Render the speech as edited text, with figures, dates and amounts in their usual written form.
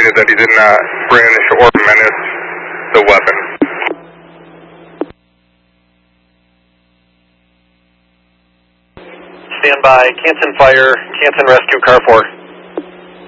stated that he did not brandish or menace the weapon. Stand by, Canton Fire, Canton Rescue Car 4.